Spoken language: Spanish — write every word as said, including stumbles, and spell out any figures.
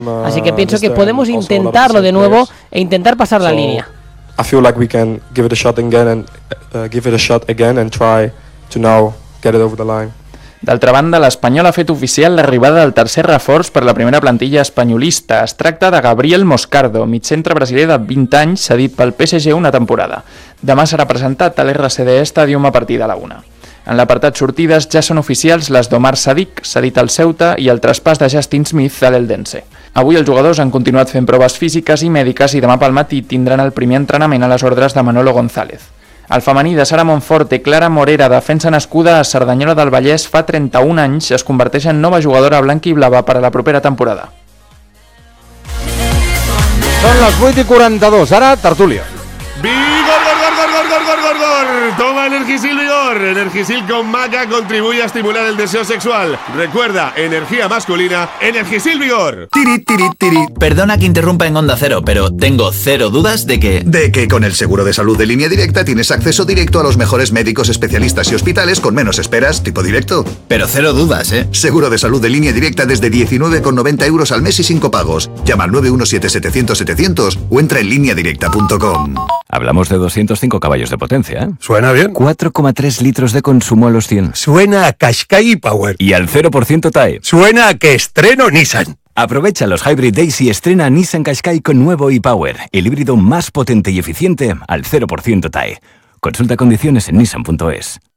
Así que pienso que podemos intentarlo de nuevo e intentar pasar la línea. I feel like we can give it a shot again and uh, give it a shot again and try to now get it over the line. D'altra banda, l'Espanyol ha fet oficial l'arribada del tercer reforç per la primera plantilla espanyolista. Es tracta de Gabriel Moscardo, migcentre brasiler de vint anys, cedit pel P S G una temporada. Demà serà presentat a l'R C D Stadium a partir de la una. En l'apartat sortides ja són oficials les d'Omar Sadik, cedit al Ceuta, i el traspàs de Justin Smith a l'Eldense. Avui els jugadors han continuat fent proves físiques i mèdiques i demà pel matí tindran el primer entrenament a les ordres de Manolo González. El femení de Sara Monforte, Clara Morera, defensa nascuda a Cerdanyola del Vallès fa trenta-un anys, es converteix en nova jugadora blanca i blava per a la propera temporada. Són les vuit i quaranta-dos, ara tertúlia. ¡Vigor, gor, gor, gor, gor, gor, gor, gor, gor! Toma Energisil Vigor. Energisil con maca contribuye a estimular el deseo sexual. Recuerda, energía masculina, Energisil Vigor. Tiri, tiri, tiri. Perdona que interrumpa en Onda Cero, pero tengo cero dudas de que... De que con el seguro de salud de Línea Directa tienes acceso directo a los mejores médicos, especialistas y hospitales con menos esperas, tipo directo. Pero cero dudas, ¿eh? Seguro de salud de Línea Directa desde diecinueve con noventa euros al mes y sin copagos. Llama al nueve uno siete setecientos setecientos o entra en línea directa punto com. Hablamos de doscientos cinco caballos de potencia, ¿eh? Suena bien. cuatro coma tres litros de consumo a los cien. Suena a Qashqai Power. Y al cero por ciento T A E. Suena a que estreno Nissan. Aprovecha los Hybrid Days y estrena Nissan Qashqai con nuevo e-Power, el híbrido más potente y eficiente al cero por ciento T A E. Consulta condiciones en nissan punto es.